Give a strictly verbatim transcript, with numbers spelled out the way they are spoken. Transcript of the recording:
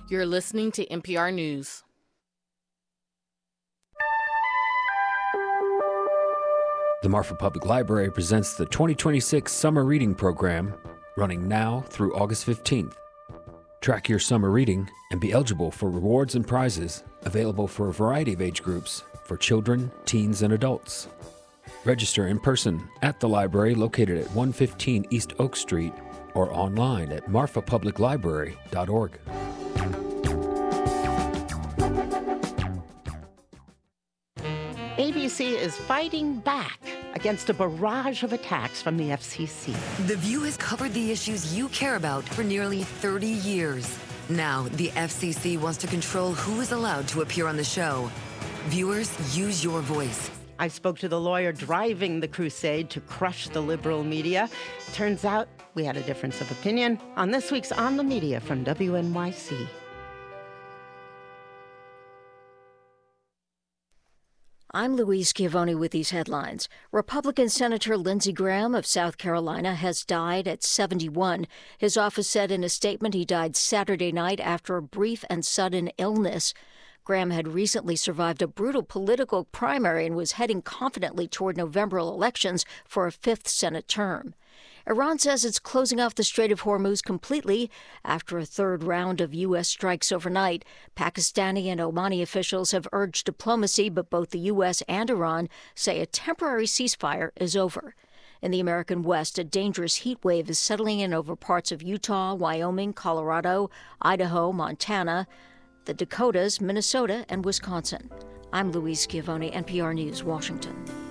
You're listening to N P R News. The Marfa Public Library presents the twenty twenty-six Summer Reading Program, running now through August fifteenth. Track your summer reading and be eligible for rewards and prizes available for a variety of age groups for children, teens, and adults. Register in person at the library located at one fifteen East Oak Street or online at marfa public library dot org. A B C is fighting back against a barrage of attacks from the F C C. The View has covered the issues you care about for nearly thirty years. Now, the F C C wants to control who is allowed to appear on the show. Viewers, use your voice. I spoke to the lawyer driving the crusade to crush the liberal media. Turns out we had a difference of opinion on this week's On the Media from W N Y C. I'm Louise Schiavone with these headlines. Republican Senator Lindsey Graham of South Carolina has died at seventy-one. His office said in a statement he died Saturday night after a brief and sudden illness. Graham had recently survived a brutal political primary and was heading confidently toward November elections for a fifth Senate term. Iran says it's closing off the Strait of Hormuz completely after a third round of U S strikes overnight. Pakistani and Omani officials have urged diplomacy, but both the U S and Iran say a temporary ceasefire is over. In the American West, a dangerous heat wave is settling in over parts of Utah, Wyoming, Colorado, Idaho, Montana, the Dakotas, Minnesota, and Wisconsin. I'm Louise Schiavone, N P R News, Washington.